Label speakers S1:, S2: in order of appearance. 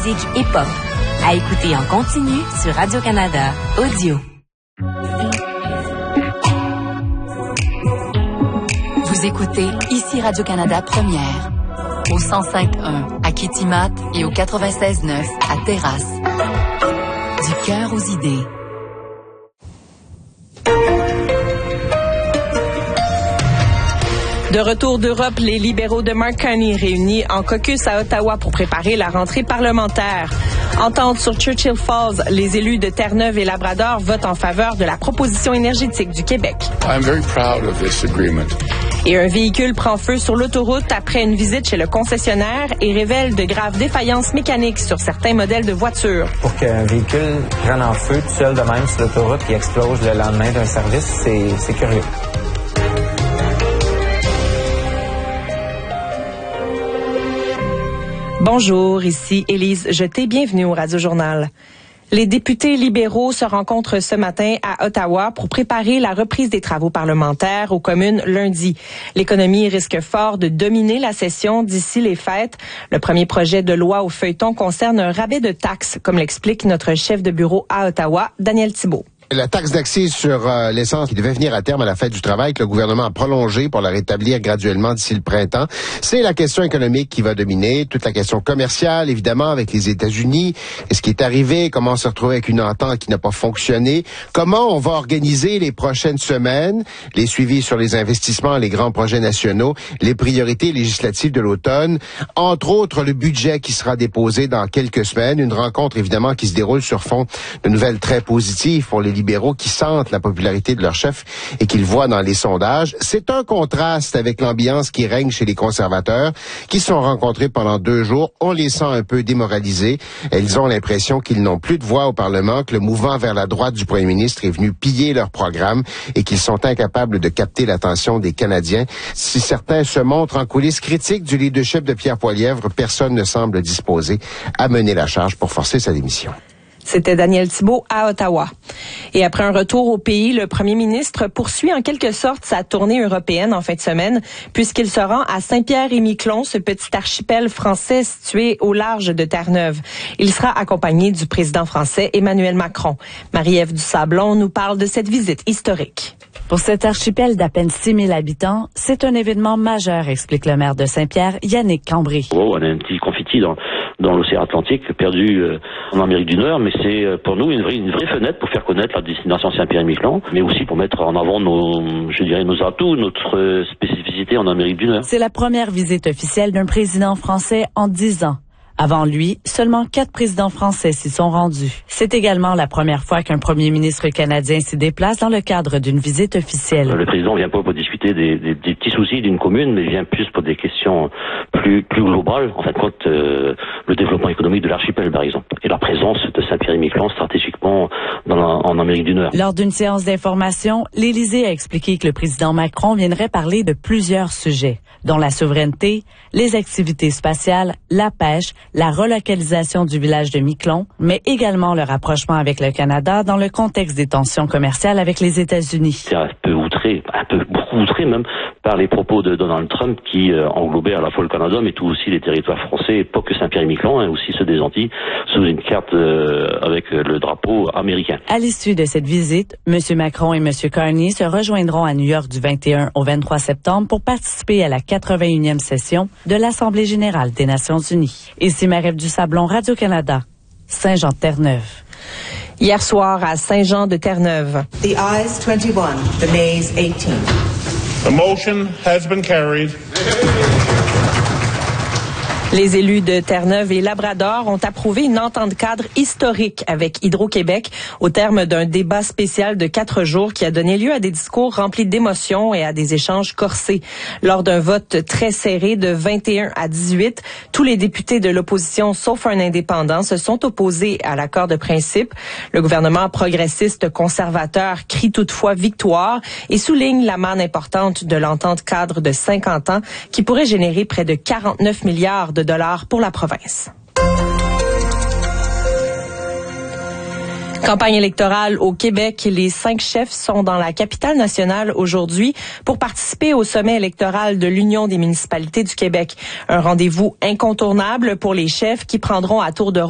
S1: musique hip-hop. À écouter en continu sur Radio-Canada Audio. Vous écoutez ici Radio-Canada Première, au 105.1 à Kitimat et au 96.9 à Terrasse. Du cœur aux idées.
S2: De retour d'Europe, les libéraux de Mark Carney réunis en caucus à Ottawa pour préparer la rentrée parlementaire. Entente sur Churchill Falls, les élus de Terre-Neuve et Labrador votent en faveur de la proposition énergétique du Québec.
S3: I'm very proud of this agreement.
S2: Et un véhicule prend feu sur l'autoroute après une visite chez le concessionnaire et révèle de graves défaillances mécaniques sur certains modèles de voitures.
S4: Pour qu'un véhicule prenne en feu tout seul de même sur l'autoroute et explose le lendemain d'un service, c'est curieux.
S2: Bonjour, ici Élise Jeté, bienvenue au Radio-Journal. Les députés libéraux se rencontrent ce matin à Ottawa pour préparer la reprise des travaux parlementaires aux communes lundi. L'économie risque fort de dominer la session d'ici les fêtes. Le premier projet de loi au feuilleton concerne un rabais de taxes, comme l'explique notre chef de bureau à Ottawa, Daniel Thibault.
S5: La taxe d'accise sur l'essence qui devait venir à terme à la fête du travail, que le gouvernement a prolongé pour la rétablir graduellement d'ici le printemps, c'est la question économique qui va dominer, toute la question commerciale, évidemment, avec les États-Unis. Qu'est-ce qui est arrivé? Comment se retrouver avec une entente qui n'a pas fonctionné? Comment on va organiser les prochaines semaines, les suivis sur les investissements, les grands projets nationaux, les priorités législatives de l'automne, entre autres le budget qui sera déposé dans quelques semaines, une rencontre évidemment qui se déroule sur fond de nouvelles très positives pour les libéraux qui sentent la popularité de leur chef et qu'ils voient dans les sondages. C'est un contraste avec l'ambiance qui règne chez les conservateurs qui se sont rencontrés pendant 2 jours. On les sent un peu démoralisés. Ils ont l'impression qu'ils n'ont plus de voix au Parlement, que le mouvement vers la droite du premier ministre est venu piller leur programme et qu'ils sont incapables de capter l'attention des Canadiens. Si certains se montrent en coulisses critiques du leadership de Pierre Poilievre, personne ne semble disposé à mener la charge pour forcer sa démission.
S2: C'était Daniel Thibault à Ottawa. Et après un retour au pays, le premier ministre poursuit en quelque sorte sa tournée européenne en fin de semaine, puisqu'il se rend à Saint-Pierre-et-Miquelon, ce petit archipel français situé au large de Terre-Neuve. Il sera accompagné du président français Emmanuel Macron. Marie-Ève Dusablon nous parle de cette visite historique.
S6: Pour cet archipel d'à peine 6 000 habitants, c'est un événement majeur, explique le maire de Saint-Pierre, Yannick Cambré.
S7: On a un petit confetti dans l'océan Atlantique perdu en Amérique du Nord, mais c'est pour nous une vraie fenêtre pour faire connaître la destination Saint-Pierre-et-Miquelon, mais aussi pour mettre en avant nos atouts, notre spécificité en Amérique du Nord.
S6: C'est la première visite officielle d'un président français en 10 ans. Avant lui, seulement 4 présidents français s'y sont rendus. C'est également la première fois qu'un premier ministre canadien s'y déplace dans le cadre d'une visite officielle.
S7: Le président vient pas pour discuter des petits soucis d'une commune, mais vient plus pour des questions plus globales. En fin de compte, le développement économique de l'archipel, par exemple, et la présence de Saint-Pierre-et-Miquelon stratégiquement en Amérique du Nord.
S6: Lors d'une séance d'information, l'Élysée a expliqué que le président Macron viendrait parler de plusieurs sujets, dont la souveraineté, les activités spatiales, la pêche, la relocalisation du village de Miquelon, mais également le rapprochement avec le Canada dans le contexte des tensions commerciales avec les États-Unis.
S7: C'est beaucoup outré même par les propos de Donald Trump qui englobaient à la fois le Canada, mais tout aussi les territoires français, pas que Saint-Pierre-et-Miquelon, aussi ceux des Antilles, sous une carte avec le drapeau américain.
S6: À l'issue de cette visite, M. Macron et M. Carney se rejoindront à New York du 21 au 23 septembre pour participer à la 81e session de l'Assemblée générale des Nations unies. Ici Marie-Ève Dusablon, Radio-Canada, Saint-Jean-de-Terre-Neuve.
S2: Hier soir à Saint-Jean-de-Terre-Neuve.
S8: The ayes 21, the nays 18.
S3: The motion has been carried.
S2: Les élus de Terre-Neuve et Labrador ont approuvé une entente cadre historique avec Hydro-Québec au terme d'un débat spécial de 4 jours qui a donné lieu à des discours remplis d'émotions et à des échanges corsés. Lors d'un vote très serré de 21 à 18, tous les députés de l'opposition, sauf un indépendant, se sont opposés à l'accord de principe. Le gouvernement progressiste conservateur crie toutefois victoire et souligne la manne importante de l'entente cadre de 50 ans qui pourrait générer près de 49 milliards de dollars pour la province. Campagne électorale au Québec. Les 5 chefs sont dans la capitale nationale aujourd'hui pour participer au sommet électoral de l'Union des municipalités du Québec. Un rendez-vous incontournable pour les chefs qui prendront à tour de